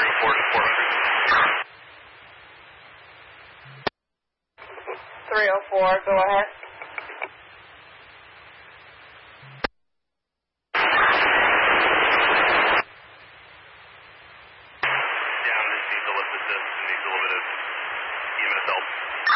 304 to 400. 304, go ahead. Down, this needs a lift assist and needs a little bit of EMS help.